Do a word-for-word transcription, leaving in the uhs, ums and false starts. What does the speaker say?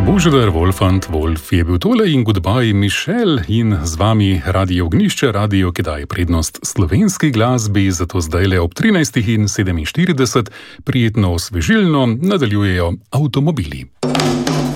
Božidar Wolfant Wolf je bil tole in Goodbye Michelle in z vami Radio Ognjišče, radio, ki daje prednost slovenski glasbi, zato zdajle ob trinajstih in sedeminštirideset prijetno osvežilno nadaljujejo avtomobili.